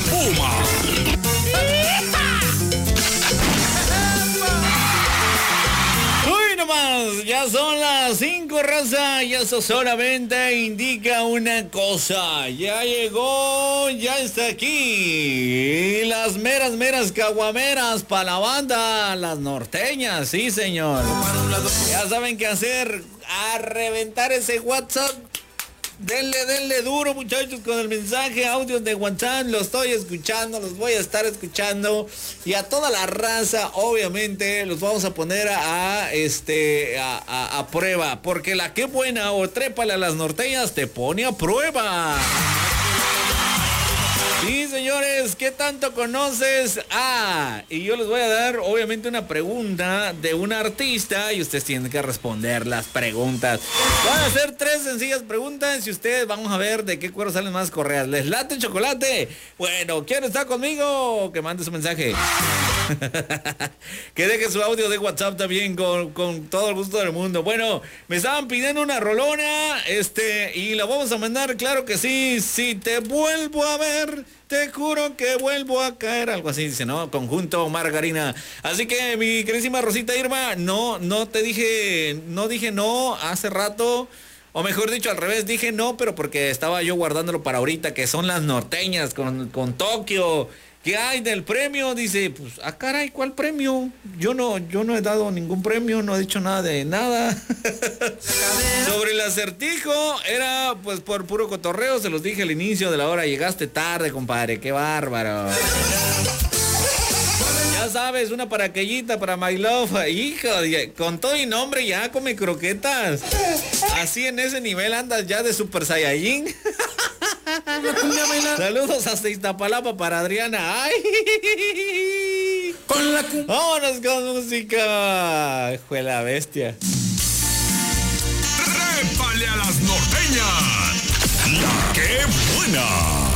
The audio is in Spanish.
Puma. Uy, nomás, ya son las 5, raza, y eso solamente indica una cosa. Ya llegó, ya está aquí. Las meras caguameras para la banda, las norteñas, sí, señor. Ya saben qué hacer, a reventar ese WhatsApp. Denle duro, muchachos, con el mensaje, audios de WhatsApp. Lo estoy escuchando, los voy a estar escuchando. Y a toda la raza, obviamente, los vamos a poner a prueba. Porque la que buena o trépale a las norteñas te pone a prueba. Sí, señores, ¿qué tanto conoces? Y yo les voy a dar, obviamente, una pregunta de un artista y ustedes tienen que responder las preguntas. Van a hacer 3 sencillas preguntas y ustedes vamos a ver de qué cuero salen más correas. ¿Les late el chocolate? Bueno, ¿quién está conmigo? Que mande su mensaje. Que deje su audio de WhatsApp también con todo el gusto del mundo. Bueno, me estaban pidiendo una rolona, y la vamos a mandar, claro que sí. Si te vuelvo a ver, te juro que vuelvo a caer. Algo así dice, ¿no? Conjunto Margarina. Así que, mi queridísima Rosita Irma, no dije no hace rato. O mejor dicho, al revés, dije no, pero porque estaba yo guardándolo para ahorita, que son las norteñas con Tokio. ¿Qué hay del premio? Dice, pues, caray, ¿cuál premio? Yo no he dado ningún premio, no he dicho nada de nada. Sobre el acertijo, era pues por puro cotorreo, se los dije al inicio de la hora, llegaste tarde, compadre, qué bárbaro. Ya sabes, una paraquellita para My Love, hijo, con todo y nombre ya come croquetas. Así en ese nivel andas ya de Super Saiyajin. Saludos hasta Iztapalapa para Adriana. ¡Ay! Vámonos con música. Fue la bestia. ¡Trépale a las norteñas! ¡La que buena!